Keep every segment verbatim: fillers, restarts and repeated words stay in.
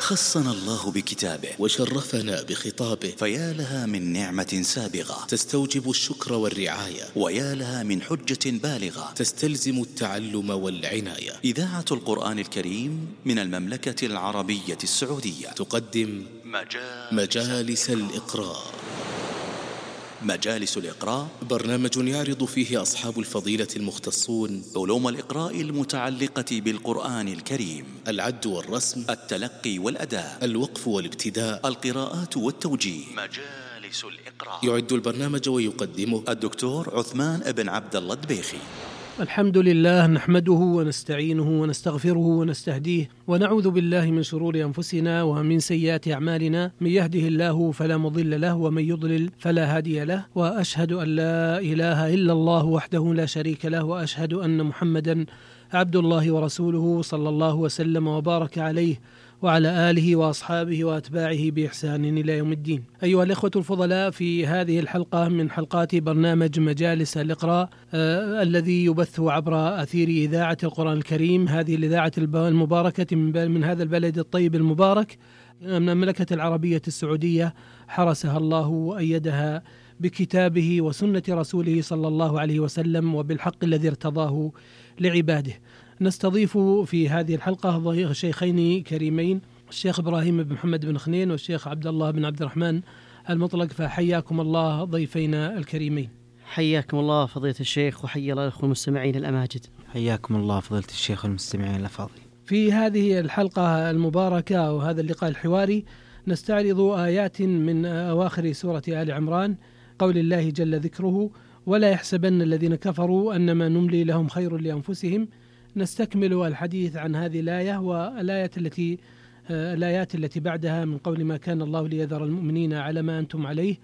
خصنا الله بكتابه وشرفنا بخطابه، فيا لها من نعمة سابغة تستوجب الشكر والرعاية، ويا لها من حجة بالغة تستلزم التعلم والعناية. إذاعة القرآن الكريم من المملكة العربية السعودية تقدم مجالس, مجالس الإقراء. مجالس الإقراء برنامج يعرض فيه أصحاب الفضيلة المختصون علوم الإقراء المتعلقة بالقرآن الكريم: العد والرسم، التلقي والأداء، الوقف والابتداء، القراءات والتوجيه. مجالس الإقراء يعد البرنامج ويقدمه الدكتور عثمان بن عبد الله الدبيخي. الحمد لله، نحمده ونستعينه ونستغفره ونستهديه، ونعوذ بالله من شرور أنفسنا ومن سيئات أعمالنا. من يهده الله فلا مضل له، ومن يضلل فلا هادي له، وأشهد أن لا إله إلا الله وحده لا شريك له، وأشهد أن محمدا عبد الله ورسوله صلى الله وسلم وبارك عليه وعلى آله وأصحابه وأتباعه بإحسان إلى يوم الدين. أيها الإخوة الفضلاء، في هذه الحلقة من حلقات برنامج مجالس الإقراء آه الذي يبث عبر أثير إذاعة القرآن الكريم، هذه الإذاعة المباركة من, من هذا البلد الطيب المبارك، من المملكة العربية السعودية، حرسها الله وأيدها بكتابه وسنة رسوله صلى الله عليه وسلم وبالحق الذي ارتضاه لعباده. نستضيف في هذه الحلقة شيخين كريمين، الشيخ إبراهيم بن محمد بن خنين والشيخ عبد الله بن عبد الرحمن المطلق، فحياكم الله ضيفينا الكريمين. حياكم الله فضيلة الشيخ، وحيا الله الأخوة المستمعين الأماجد. حياكم الله فضيلة الشيخ والمستمعين الأفاضل. في هذه الحلقة المباركة وهذا اللقاء الحواري نستعرض آيات من أواخر سورة آل عمران، قول الله جل ذكره: ولا يحسبن الذين كفروا أنما نملي لهم خير لأنفسهم. نستكمل الحديث عن هذه الآية والآيات التي الآيات التي بعدها، من قول ما كان الله ليذر المؤمنين على ما أنتم عليه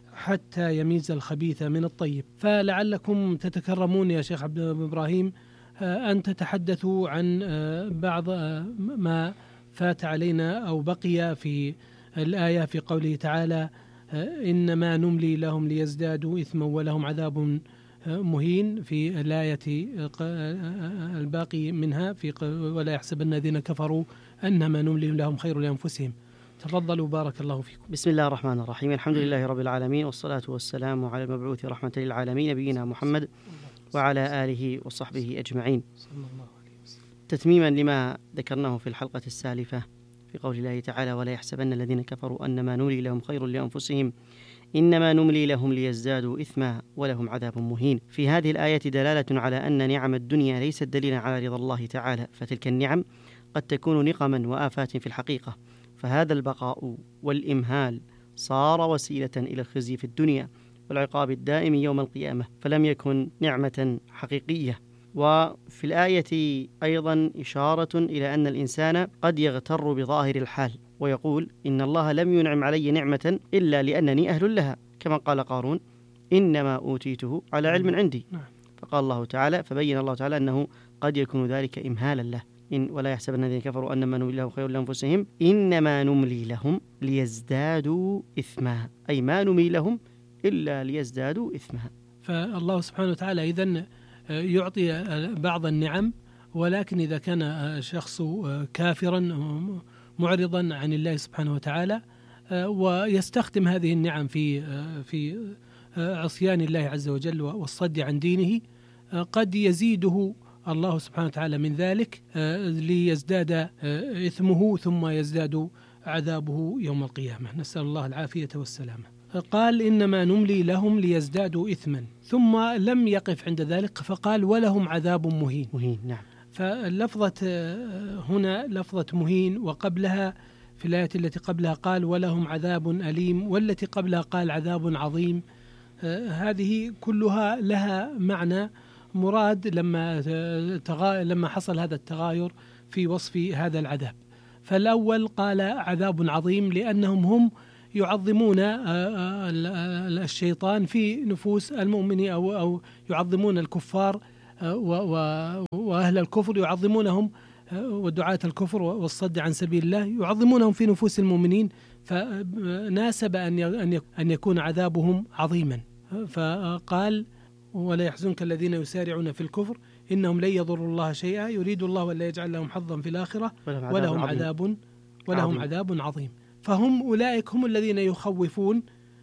حتى يميز الخبيث من الطيب. فلعلكم تتكرمون يا شيخ عبد إبراهيم أن تتحدثوا عن بعض ما فات علينا أو بقي في الآية، في قوله تعالى: إنما نملي لهم ليزدادوا إثما ولهم عذاب مهين، في الآية الباقي منها في ولا يحسبن الذين كفروا أنما نملي لهم خير لأنفسهم. تفضلوا بارك الله فيكم. بسم الله الرحمن الرحيم، الحمد لله رب العالمين، والصلاة والسلام على المبعوث رحمة للعالمين نبينا محمد وعلى آله وصحبه أجمعين. تتميما لما ذكرناه في الحلقة السالفة في قول الله تعالى: ولا يحسبن الذين كفروا أنما نملي لهم خير لأنفسهم إنما نملي لهم ليزدادوا إثما ولهم عذاب مهين. في هذه الآية دلالة على أن نعم الدنيا ليست دليلا على رضا الله تعالى، فتلك النعم قد تكون نقما وآفات في الحقيقة، فهذا البقاء والإمهال صار وسيلة إلى الخزي في الدنيا والعقاب الدائم يوم القيامة، فلم يكن نعمة حقيقية. وفي الآية أيضا إشارة إلى أن الإنسان قد يغتر بظاهر الحال ويقول: إن الله لم ينعم علي نعمة إلا لأنني أهل لها، كما قال قارون: إنما أوتيته على علم عندي. فقال الله تعالى فبين الله تعالى أنه قد يكون ذلك إمهالا له. إن ولا يحسبن الذين كفروا أنما نملي لهم خير لأنفسهم إنما نملي لهم ليزدادوا إثما، أي ما نملي لهم إلا ليزدادوا إثما. فالله سبحانه وتعالى إذن يعطي بعض النعم، ولكن إذا كان شخص كافرا معرضا عن الله سبحانه وتعالى ويستخدم هذه النعم في في عصيان الله عز وجل والصد عن دينه، قد يزيده الله سبحانه وتعالى من ذلك ليزداد إثمه ثم يزداد عذابه يوم القيامة، نسأل الله العافية والسلامة. قال: إنما نملي لهم ليزدادوا إثما، ثم لم يقف عند ذلك فقال: ولهم عذاب مهين. مهين، نعم. فاللفظة هنا لفظة مهين، وقبلها في الآية التي قبلها قال: ولهم عذاب أليم، والتي قبلها قال عذاب عظيم. هذه كلها لها معنى مراد لما تغا... لما حصل هذا التغاير في وصف هذا العذاب. فالأول قال عذاب عظيم لأنهم هم يعظمون الشيطان في نفوس المؤمنين، أو أو يعظمون الكفار وأهل الكفر، يعظمونهم ودعاة الكفر والصد عن سبيل الله يعظمونهم في نفوس المؤمنين، فناسب أن يكون عذابهم عظيما. فقال: ولا يحزنك الذين يسارعون في الكفر إنهم لن يضروا الله شيئا يريد الله ولا يجعل لهم حظا في الآخرة ولهم عذاب ولهم عظيم. عذاب عظيم. فهم أولئك هم الذين يخوفون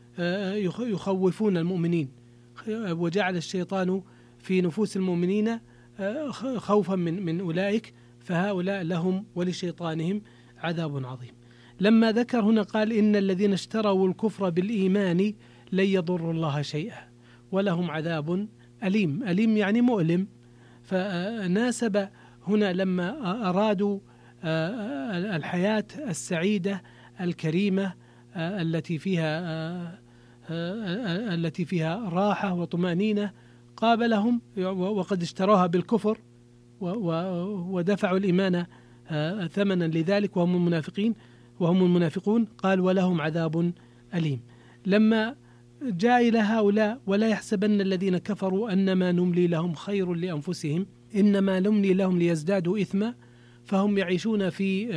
يخوفون المؤمنين، وجعل الشيطان في نفوس المؤمنين خوفا من من أولئك، فهؤلاء لهم ولشيطانهم عذاب عظيم. لما ذكر هنا قال إن الذين اشتروا الكفر بالإيمان لن يضروا الله شيئا ولهم عذاب أليم. أليم يعني مؤلم. فناسب هنا لما أرادوا الحياة السعيدة الكريمة التي فيها التي فيها راحة وطمأنينة، قابلهم وقد اشتروها بالكفر ودفعوا الإيمان ثمنا لذلك وهم المنافقين وهم المنافقون. قال ولهم عذاب أليم. لما جاء إلى هؤلاء ولا يحسبن الذين كفروا أنما نملي لهم خير لأنفسهم إنما نملي لهم ليزدادوا إثما، فهم يعيشون في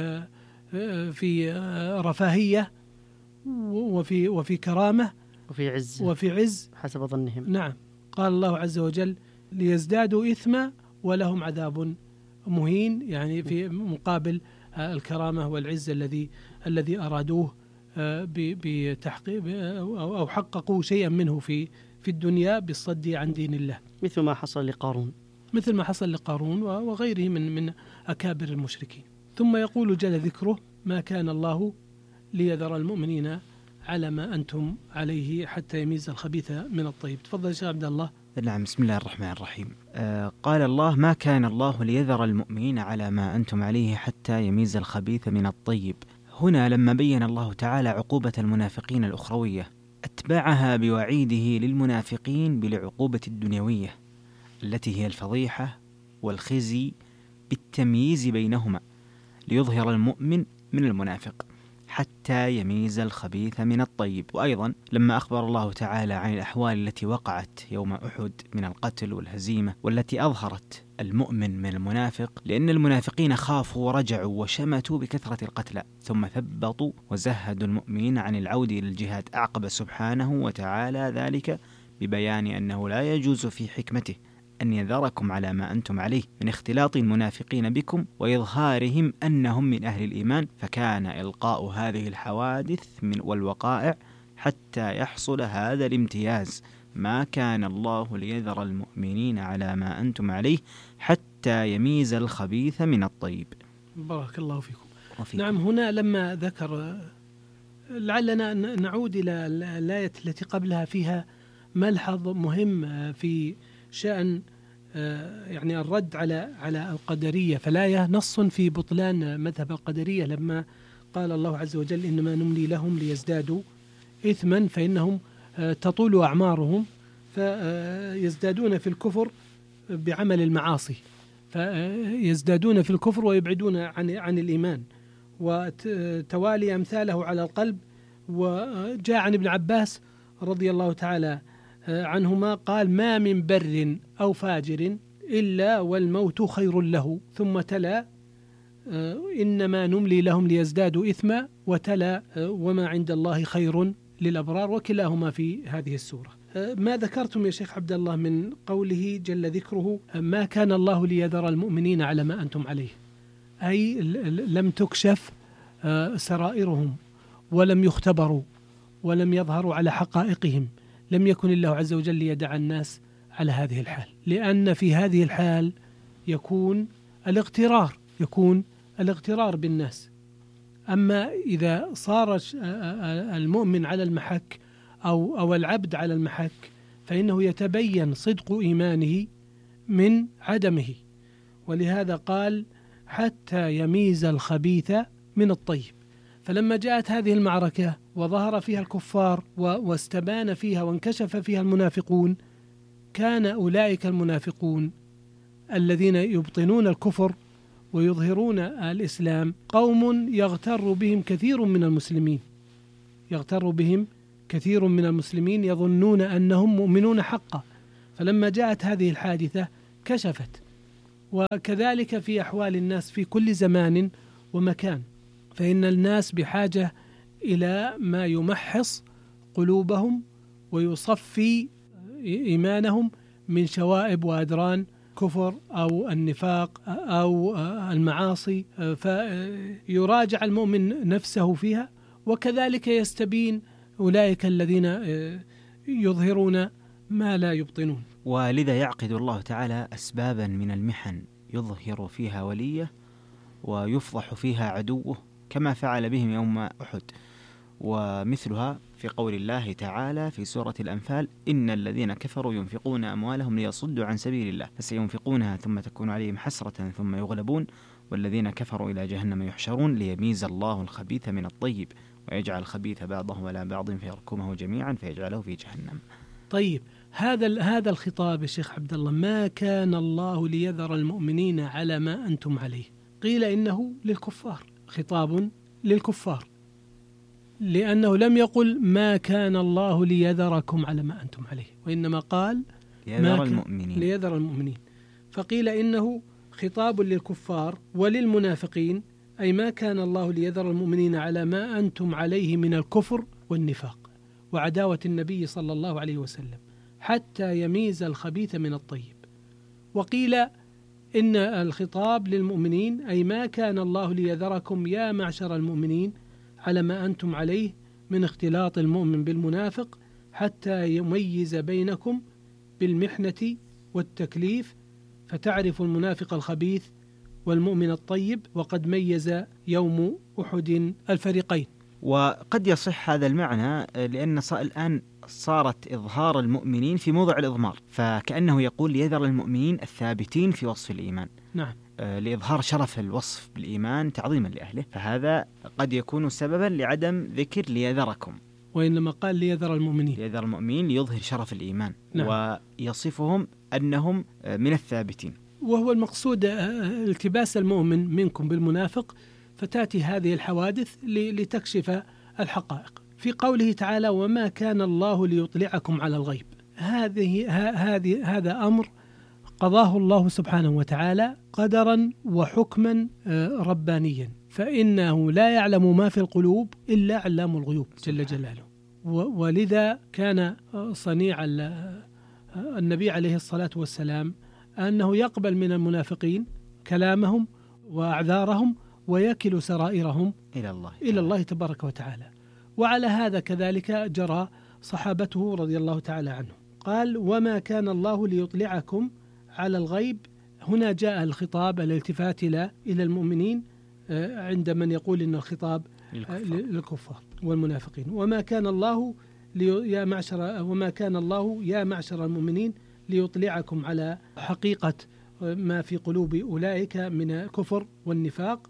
في رفاهية وفي وفي كرامة وفي عز وفي عز حسب ظنهم. نعم. قال الله عز وجل ليزدادوا إثما ولهم عذاب مهين، يعني في مقابل الكرامة والعز الذي الذي أرادوه بتحقيق أو حققوا شيئا منه في في الدنيا بالصد عن دين الله، مثل ما حصل لقارون مثل ما حصل لقارون وغيره من من أكابر المشركين. ثم يقول جل ذكره ما كان الله ليذر المؤمنين على ما أنتم عليه حتى يميز الخبيث من الطيب. تفضل شيخ عبد الله. نعم. بسم الله الرحمن الرحيم. آه قال الله ما كان الله ليذر المؤمنين على ما أنتم عليه حتى يميز الخبيث من الطيب. هنا لما بين الله تعالى عقوبة المنافقين الأخروية أتبعها بوعيده للمنافقين بالعقوبة الدنيوية التي هي الفضيحة والخزي بالتمييز بينهما ليظهر المؤمن من المنافق حتى يميز الخبيث من الطيب. وأيضا لما أخبر الله تعالى عن الأحوال التي وقعت يوم أحد من القتل والهزيمة والتي أظهرت المؤمن من المنافق، لأن المنافقين خافوا ورجعوا وشمتوا بكثرة القتلى ثم ثبطوا وزهدوا المؤمنين عن العودة إلى الجهاد، أعقب سبحانه وتعالى ذلك ببيان أنه لا يجوز في حكمته أن يذركم على ما أنتم عليه من اختلاط المنافقين بكم وإظهارهم أنهم من أهل الإيمان، فكان إلقاء هذه الحوادث من والوقائع حتى يحصل هذا الامتياز. ما كان الله ليذر المؤمنين على ما أنتم عليه حتى يميز الخبيث من الطيب. بارك الله فيكم. وفيكم. نعم. هنا لما ذكر لعلنا نعود إلى الآية التي قبلها فيها ملحظ مهم في شأن يعني الرد على على القدرية. فالآية نص في بطلان مذهب القدرية لما قال الله عز وجل إنما نملي لهم ليزدادوا إثما فإنهم تطول أعمارهم فيزدادون في الكفر بعمل المعاصي، فيزدادون في الكفر ويبعدون عن عن الإيمان، وتوالي أمثاله على القلب. وجاء عن ابن عباس رضي الله تعالى عنهما قال ما من بر أو فاجر إلا والموت خير له، ثم تلا إنما نملي لهم ليزدادوا إثما، وتلا وما عند الله خير للأبرار، وكلاهما في هذه السورة. ما ذكرتم يا شيخ عبد الله من قوله جل ذكره ما كان الله ليذر المؤمنين على ما أنتم عليه، أي لم تكشف سرائرهم ولم يختبروا ولم يظهروا على حقائقهم، لم يكن الله عز وجل ليدع الناس على هذه الحال، لأن في هذه الحال يكون الاغترار يكون الاغترار بالناس. أما إذا صار المؤمن على المحك أو أو العبد على المحك فإنه يتبين صدق إيمانه من عدمه، ولهذا قال حتى يميز الخبيث من الطيب. فلما جاءت هذه المعركة وظهر فيها الكفار واستبان فيها وانكشف فيها المنافقون، كان أولئك المنافقون الذين يبطنون الكفر ويظهرون الإسلام قوم يغتر بهم كثير من المسلمين يغتر بهم كثير من المسلمين يظنون أنهم مؤمنون حقا. فلما جاءت هذه الحادثة كشفت. وكذلك في أحوال الناس في كل زمان ومكان، فإن الناس بحاجة إلى ما يمحص قلوبهم ويصفي إيمانهم من شوائب وأدران الكفر أو النفاق أو المعاصي، فيراجع المؤمن نفسه فيها، وكذلك يستبين أولئك الذين يظهرون ما لا يبطنون. ولذا يعقد الله تعالى أسبابا من المحن يظهر فيها وليه ويفضح فيها عدوه، كما فعل بهم يوم أحد، ومثلها في قول الله تعالى في سورة الأنفال: إن الذين كفروا ينفقون أموالهم ليصدوا عن سبيل الله فسينفقونها ثم تكون عليهم حسرة ثم يغلبون والذين كفروا إلى جهنم يحشرون ليميز الله الخبيث من الطيب ويجعل الخبيث بعضه على بعض فيركمه جميعا فيجعله في جهنم. طيب، هذا هذا الخطاب يا شيخ عبد الله: ما كان الله ليذر المؤمنين على ما أنتم عليه، قيل إنه للكفار، خطاب للكفار، لأنه لم يقل ما كان الله ليذركم على ما أنتم عليه، وإنما قال ليذر المؤمنين. ليذر المؤمنين، فقيل إنه خطاب للكفار وللمنافقين، أي ما كان الله ليذر المؤمنين على ما أنتم عليه من الكفر والنفاق وعداوة النبي صلى الله عليه وسلم حتى يميز الخبيث من الطيب. وقيل إن الخطاب للمؤمنين أي ما كان الله ليذركم يا معشر المؤمنين على ما أنتم عليه من اختلاط المؤمن بالمنافق حتى يميز بينكم بالمحنة والتكليف فتعرف المنافق الخبيث والمؤمن الطيب، وقد ميز يوم أحد الفريقين. وقد يصح هذا المعنى لأن الآن صارت إظهار المؤمنين في موضع الإضمار، فكأنه يقول ليذر المؤمنين الثابتين في وصف الإيمان. نعم. لإظهار شرف الوصف بالإيمان تعظيما لأهله، فهذا قد يكون سببا لعدم ذكر ليذركم، وإنما قال ليذر المؤمنين ليذر المؤمنين ليظهر شرف الإيمان. نعم. ويصفهم أنهم من الثابتين، وهو المقصود التباس المؤمن منكم بالمنافق، فتأتي هذه الحوادث لتكشف الحقائق. في قوله تعالى: وما كان الله ليطلعكم على الغيب، هذه هذه هذا أمر قضاه الله سبحانه وتعالى قدرا وحكما ربانيا، فإنه لا يعلم ما في القلوب إلا علام الغيوب جل جلاله. ولذا كان صنيع النبي عليه الصلاة والسلام أنه يقبل من المنافقين كلامهم وأعذارهم ويكل سرائرهم إلى الله إلى الله تبارك وتعالى. وعلى هذا كذلك جرى صحابته رضي الله تعالى عنهم. قال: وما كان الله ليطلعكم على الغيب، هنا جاء الخطاب الالتفات إلى إلى المؤمنين عند من يقول إن الخطاب للكفار والمنافقين. وما كان الله يا معشر وما كان الله يا معشر المؤمنين ليطلعكم على حقيقة ما في قلوب أولئك من الكفر والنفاق،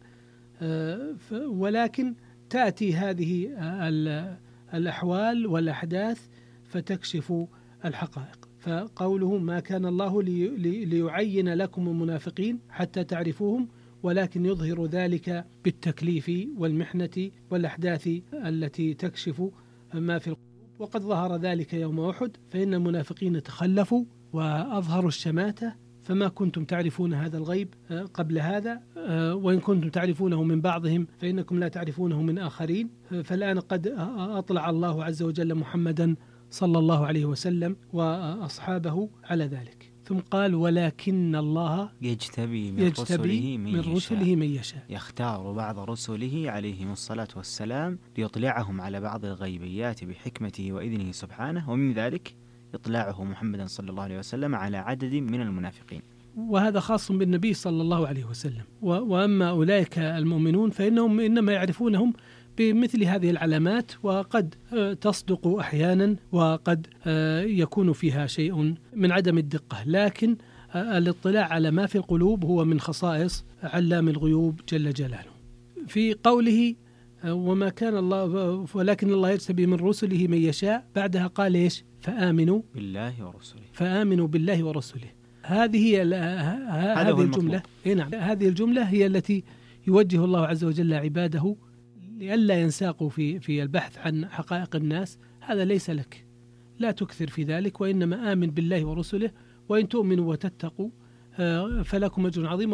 ولكن تأتي هذه الأحوال والأحداث فتكشف الحقائق. فقوله: ما كان الله ليعين لكم المنافقين حتى تعرفوهم، ولكن يظهر ذلك بالتكليف والمحنة والأحداث التي تكشف ما في القلوب. وقد ظهر ذلك يوم أحد، فإن المنافقين تخلفوا وأظهروا الشماتة، فما كنتم تعرفون هذا الغيب قبل هذا، وإن كنتم تعرفونه من بعضهم فإنكم لا تعرفونه من آخرين. فالآن قد أطلع الله عز وجل محمدا صلى الله عليه وسلم وأصحابه على ذلك. ثم قال: ولكن الله يجتبي من, يجتبي رسله, من, من رسله من يشاء، يختار بعض رسله عليهم الصلاة والسلام ليطلعهم على بعض الغيبيات بحكمته وإذنه سبحانه، ومن ذلك إطلاعه محمدا صلى الله عليه وسلم على عدد من المنافقين، وهذا خاص بالنبي صلى الله عليه وسلم. وأما أولئك المؤمنون فإنهم إنما يعرفونهم بمثل هذه العلامات، وقد تصدق أحيانا وقد يكون فيها شيء من عدم الدقة، لكن الاطلاع على ما في القلوب هو من خصائص علام الغيوب جل جلاله. في قوله: وما كان الله ولكن الله يجتبي من رسله من يشاء، بعدها قال إيش؟ فآمنوا بالله ورسله فآمنوا بالله ورسله. هذه هذه الجملة نعم هذه الجملة هي التي يوجه الله عز وجل عباده لئلا ينساقوا في في البحث عن حقائق الناس. هذا ليس لك، لا تكثر في ذلك، وإنما آمن بالله ورسله، وإن تؤمنوا وتتقوا فلكم أجر عظيم.